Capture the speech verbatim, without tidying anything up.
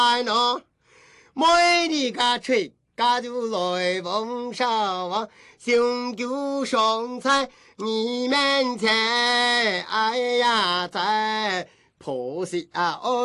喏，每日个吹，家就来往上望，雄赳上在你面前，哎呀，在婆媳啊！哦。